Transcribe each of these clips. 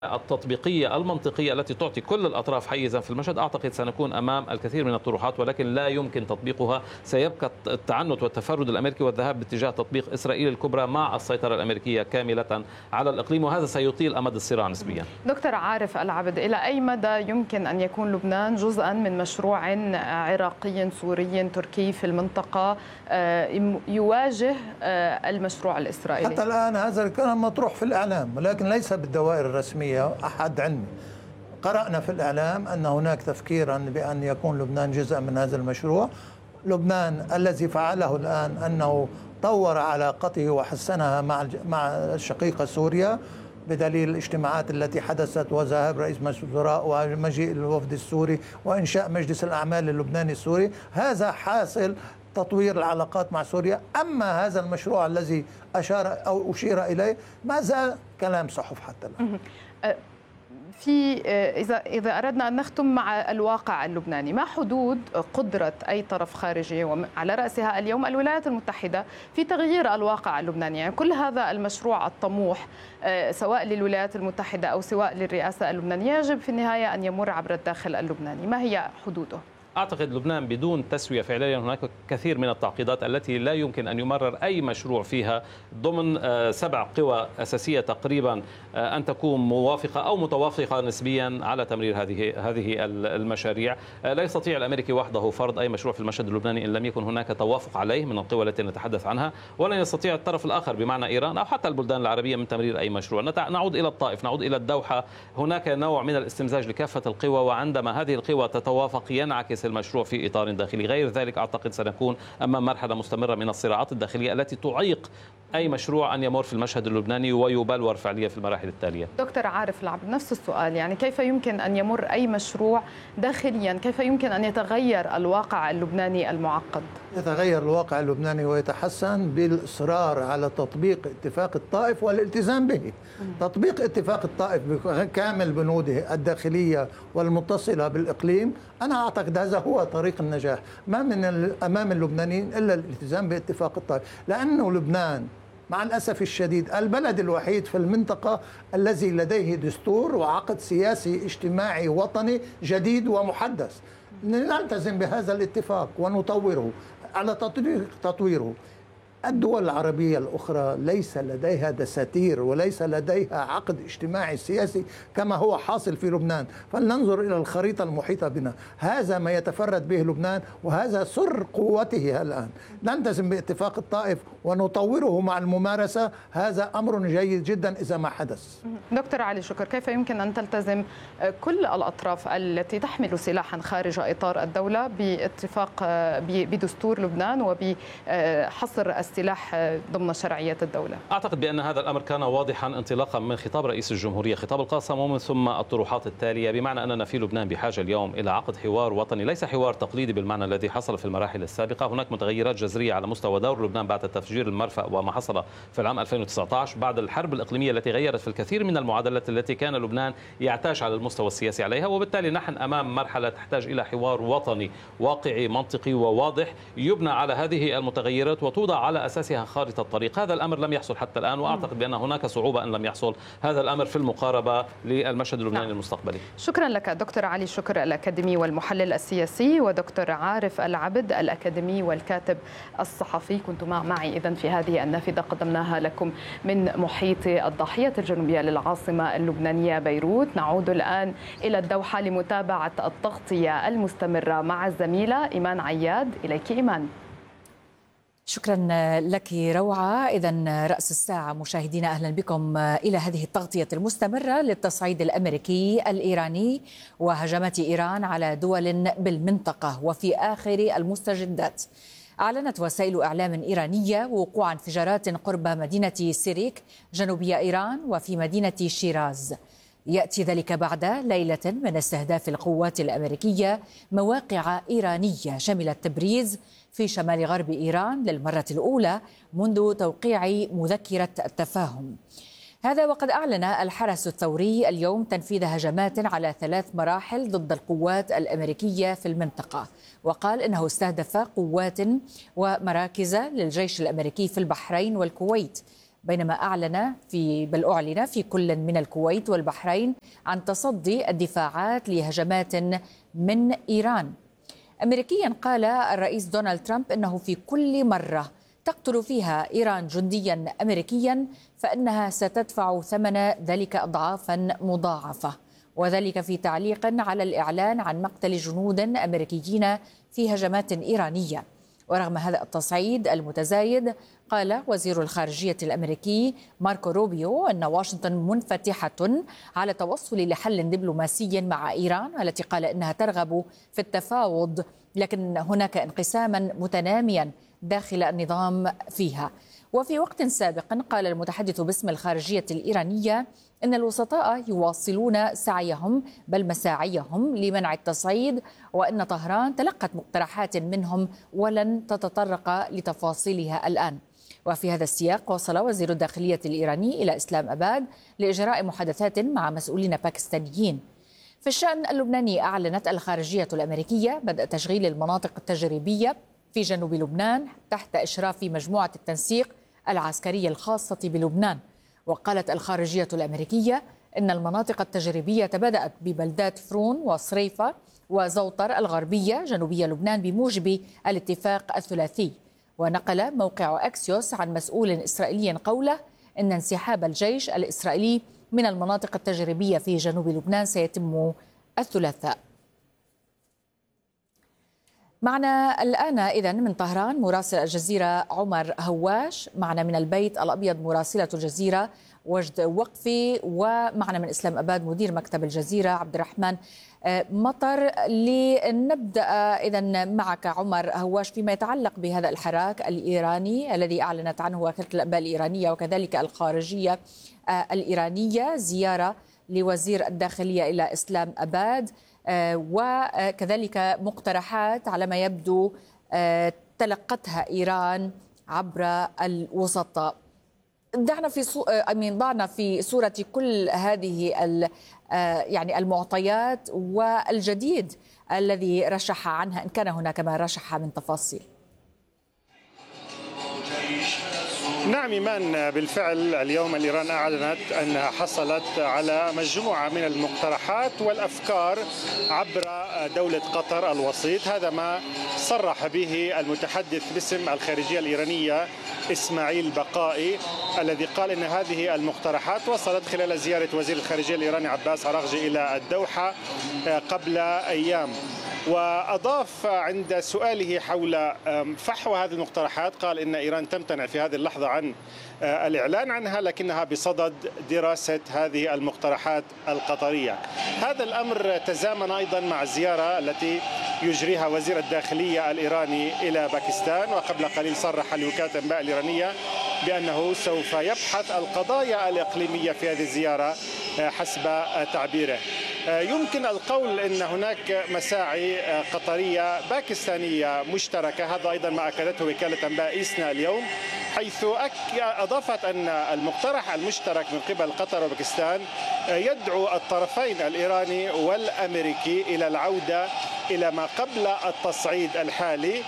التطبيقية المنطقية التي تعطي كل الأطراف حيزا في المشهد، أعتقد سنكون أمام الكثير من الطروحات، ولكن لا يمكن تطبيقها. سيبقى التعنت والتفرد الأمريكي والذهاب باتجاه تطبيق إسرائيل الكبرى مع السيطرة الأمريكية كاملة على الإقليم، وهذا سيطيل أمد الصراع نسبيا. دكتور عارف العبد، إلى أي مدى يمكن أن يكون لبنان جزءا من مشروع عراقي سوري تركي في المنطقة يواجه المشروع الإسرائيلي؟ حتى الآن هذا الكلام مطروح في الإعلام، ولكن ليس بالدوائر الرسمية. أحد علمي قرأنا في الإعلام أن هناك تفكيرا بأن يكون لبنان جزء من هذا المشروع. لبنان الذي فعله الآن أنه طور علاقته وحسنها مع الشقيقة سوريا بدليل الاجتماعات التي حدثت وذهاب رئيس مجلس الوزراء ومجيء الوفد السوري وإنشاء مجلس الأعمال اللبناني السوري. هذا حاصل تطوير العلاقات مع سوريا. أما هذا المشروع الذي أشير إليه ما زال كلام صحف حتى الآن. إذا أردنا أن نختم مع الواقع اللبناني، ما حدود قدرة أي طرف خارجي وعلى رأسها اليوم الولايات المتحدة في تغيير الواقع اللبناني؟ يعني كل هذا المشروع الطموح سواء للولايات المتحدة أو سواء للرئاسة اللبنانية يجب في النهاية أن يمر عبر الداخل اللبناني. ما هي حدوده؟ أعتقد لبنان بدون تسوية فعليا هناك كثير من التعقيدات التي لا يمكن أن يمرر أي مشروع فيها ضمن 7 قوى أساسية تقريبا أن تكون موافقة أو متوافقة نسبيا على تمرير هذه المشاريع. لا يستطيع الأمريكي وحده فرض أي مشروع في المشهد اللبناني إن لم يكن هناك توافق عليه من القوى التي نتحدث عنها، ولن يستطيع الطرف الآخر بمعنى إيران أو حتى البلدان العربية من تمرير أي مشروع. نعود إلى الطائف، نعود إلى الدوحة، هناك نوع من الاستمزاج لكافة القوى، وعندما هذه القوى تتوافق ينعكس المشروع في إطار داخلي. غير ذلك أعتقد سنكون أمام مرحلة مستمرة من الصراعات الداخلية التي تعيق أي مشروع أن يمر في المشهد اللبناني ويبلور فعليا في المراحل التالية. دكتور عارف العبد، نفس السؤال، يعني كيف يمكن أن يمر أي مشروع داخليا؟ كيف يمكن أن يتغير الواقع اللبناني المعقد؟ يتغير الواقع اللبناني ويتحسن بالإصرار على تطبيق اتفاق الطائف والالتزام به. تطبيق اتفاق الطائف بكامل بنوده الداخلية والمتصلة بالإقليم، أنا أعتقد هذا هو طريق النجاح. ما من أمام اللبنانيين إلا الالتزام باتفاق الطائف، لأنه لبنان مع الأسف الشديد البلد الوحيد في المنطقة الذي لديه دستور وعقد سياسي اجتماعي وطني جديد ومحدث. نلتزم بهذا الاتفاق ونطوره على تطويره. الدول العربية الأخرى ليس لديها دساتير وليس لديها عقد اجتماعي سياسي كما هو حاصل في لبنان. فلننظر إلى الخريطة المحيطة بنا، هذا ما يتفرد به لبنان وهذا سر قوته الآن. نلتزم باتفاق الطائف ونطوره مع الممارسة، هذا أمر جيد جدا إذا ما حدث. دكتور علي شكر، كيف يمكن أن تلتزم كل الأطراف التي تحمل سلاحا خارج إطار الدولة باتفاق بدستور لبنان وبحصر السلاح ضمن شرعية الدولة؟ أعتقد بأن هذا الأمر كان واضحا انطلاقا من خطاب رئيس الجمهورية، خطاب القاسم، ومن ثم الطروحات التالية، بمعنى أننا في لبنان بحاجة اليوم إلى عقد حوار وطني، ليس حوار تقليدي بالمعنى الذي حصل في المراحل السابقة. هناك متغيرات جذرية على مستوى دور لبنان بعد تفجير المرفأ وما حصل في العام 2019، بعد الحرب الإقليمية التي غيرت في الكثير من المعادلات التي كان لبنان يعتاش على المستوى السياسي عليها. وبالتالي نحن أمام مرحلة تحتاج إلى حوار وطني واقعي منطقي وواضح يبنى على هذه المتغيرات وتوضع على أساسها خارطة الطريق. هذا الأمر لم يحصل حتى الآن، وأعتقد بأن هناك صعوبة أن لم يحصل هذا الأمر في المقاربة للمشهد اللبناني المستقبلي. شكرا لك دكتور علي شكر، الأكاديمي والمحلل السياسي، ودكتور عارف العبد الأكاديمي والكاتب الصحفي. كنتم معي إذن في هذه النافذة قدمناها لكم من محيط الضاحية الجنوبية للعاصمة اللبنانية بيروت. نعود الآن إلى الدوحة لمتابعة التغطية المستمرة مع الزميلة إيمان عياد. إليك إيمان. شكرا لك روعة. إذن رأس الساعة مشاهدينا، أهلا بكم إلى هذه التغطية المستمرة للتصعيد الأمريكي الإيراني وهجمات إيران على دول بالمنطقة. وفي آخر المستجدات، أعلنت وسائل إعلام إيرانية وقوع انفجارات قرب مدينة سيريك جنوبي إيران وفي مدينة شيراز. يأتي ذلك بعد ليلة من استهداف القوات الأمريكية مواقع إيرانية شملت تبريز في شمال غرب إيران للمرة الأولى منذ توقيع مذكرة التفاهم. هذا وقد أعلن الحرس الثوري اليوم تنفيذ هجمات على 3 مراحل ضد القوات الأمريكية في المنطقة، وقال إنه استهدف قوات ومراكز للجيش الأمريكي في البحرين والكويت بينما أعلن في كل من الكويت والبحرين عن تصدي الدفاعات لهجمات من إيران. أمريكيا قال الرئيس دونالد ترامب أنه في كل مرة تقتل فيها إيران جنديا أمريكيا فإنها ستدفع ثمن ذلك أضعافا مضاعفة، وذلك في تعليق على الإعلان عن مقتل جنود أمريكيين في هجمات إيرانية. ورغم هذا التصعيد المتزايد، قال وزير الخارجية الأمريكي ماركو روبيو أن واشنطن منفتحة على التوصل لحل دبلوماسي مع إيران التي قال إنها ترغب في التفاوض، لكن هناك انقساما متناميا داخل النظام فيها. وفي وقت سابق قال المتحدث باسم الخارجية الإيرانية إن الوسطاء يواصلون سعيهم بل مساعيهم لمنع التصعيد، وإن طهران تلقت مقترحات منهم ولن تتطرق لتفاصيلها الآن. وفي هذا السياق وصل وزير الداخلية الإيراني إلى إسلام أباد لإجراء محادثات مع مسؤولين باكستانيين. في الشأن اللبناني أعلنت الخارجية الأمريكية بدء تشغيل المناطق التجريبية في جنوب لبنان تحت إشراف مجموعة التنسيق العسكرية الخاصة بلبنان. وقالت الخارجية الأمريكية إن المناطق التجريبية بدأت ببلدات فرون وصريفة وزوطر الغربية جنوبية لبنان بموجب الاتفاق الثلاثي. ونقل موقع أكسيوس عن مسؤول إسرائيلي قوله إن انسحاب الجيش الإسرائيلي من المناطق التجريبية في جنوب لبنان سيتم الثلاثاء. معنا الآن إذن من طهران مراسل الجزيرة عمر هواش، معنا من البيت الأبيض مراسلة الجزيرة وجد وقفي، ومعنا من إسلام أباد مدير مكتب الجزيرة عبد الرحمن مطر. لنبدأ إذن معك عمر هواش فيما يتعلق بهذا الحراك الإيراني الذي أعلنت عنه وكالة الأنباء الإيرانية وكذلك الخارجية الإيرانية زيارة لوزير الداخلية إلى إسلام أباد، وكذلك مقترحات على ما يبدو تلقتها إيران عبر الوسطاء. ضعنا في صورة كل هذه يعني المعطيات والجديد الذي رشح عنها إن كان هناك ما رشح من تفاصيل. نعم إيمان، بالفعل اليوم الإيران أعلنت أنها حصلت على مجموعة من المقترحات والأفكار عبر دولة قطر الوسيط. هذا ما صرح به المتحدث باسم الخارجية الإيرانية إسماعيل بقائي، الذي قال أن هذه المقترحات وصلت خلال زيارة وزير الخارجية الإيراني عباس عراغجي إلى الدوحة قبل أيام. وأضاف عند سؤاله حول فحوى هذه المقترحات قال إن إيران تمتنع في هذه اللحظة عن الإعلان عنها، لكنها بصدد دراسة هذه المقترحات القطرية. هذا الأمر تزامن أيضا مع الزيارة التي يجريها وزير الداخلية الإيراني إلى باكستان، وقبل قليل صرح لوكالة الأنباء الإيرانية بأنه سوف يبحث القضايا الإقليمية في هذه الزيارة حسب تعبيره. يمكن القول أن هناك مساعي قطرية باكستانية مشتركة، هذا أيضا ما أكدته وكالة أنباء إيسنا اليوم، حيث أضافت أن المقترح المشترك من قبل قطر وباكستان يدعو الطرفين الإيراني والأمريكي إلى العودة إلى ما قبل التصعيد الحالي،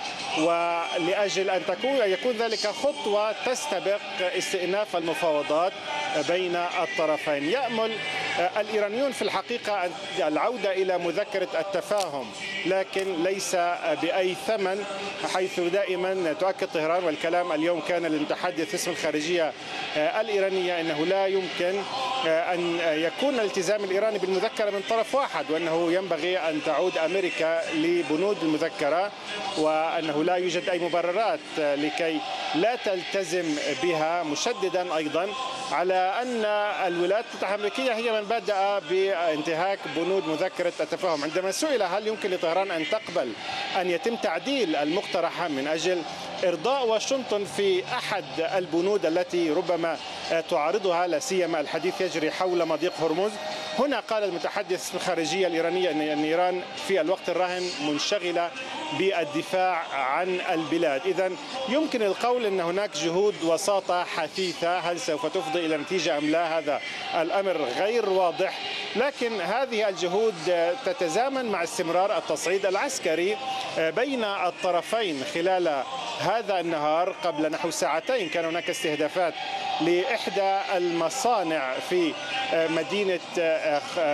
ولأجل أن يكون ذلك خطوة تستبق استئناف المفاوضات بين الطرفين. يأمل الإيرانيون في الحقيقة العودة إلى مذكرة التفاهم، لكن ليس بأي ثمن، حيث دائما تؤكد طهران، والكلام اليوم كان للمتحدث اسم الخارجية الإيرانية، أنه لا يمكن أن يكون الالتزام الإيراني بالمذكرة من طرف واحد، وأنه ينبغي أن تعود أمريكا لبنود المذكرة، وأنه لا يوجد أي مبررات لكي لا تلتزم بها، مشددا أيضا على أن الولايات المتحدة الأمريكية هي من بدأ بانتهاك بنود مذكرة التفاهم. عندما سئل هل يمكن لطهران أن تقبل أن يتم تعديل المقترح من أجل إرضاء واشنطن في أحد البنود التي ربما تعارضها، لا سيما الحديث يجري حول مضيق هرمز، هنا قال المتحدث الخارجية الإيرانية أن إيران في الوقت الراهن منشغلة بالدفاع عن البلاد. إذن يمكن القول أن هناك جهود وساطة حثيثة، هل سوف تفضي إلى نتيجة أم لا هذا الأمر غير واضح، لكن هذه الجهود تتزامن مع استمرار التصعيد العسكري بين الطرفين خلال هذا النهار قبل نحو ساعتين كان هناك استهدافات لإحدى المصانع في مدينة